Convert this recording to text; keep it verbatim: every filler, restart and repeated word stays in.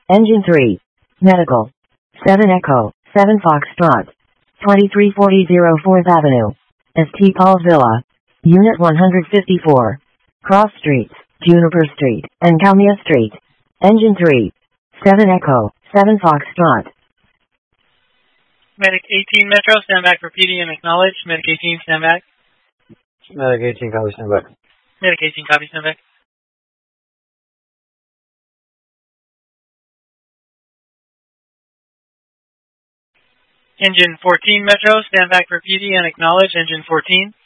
Engine three. Medical. seven Echo, seven Foxtrot. twenty-three forty fourth Avenue. S T Paul's Villa. Unit one fifty-four. Cross Streets, Juniper Street, and Calmia Street. Engine three. seven Echo, seven Foxtrot. Medic eighteen Metro, stand back for P D and acknowledge. Medic eighteen, stand back. Medic eighteen, copy, stand back. Medic eighteen, copy, stand back. Engine fourteen Metro, stand back for P D and acknowledge. Engine fourteen.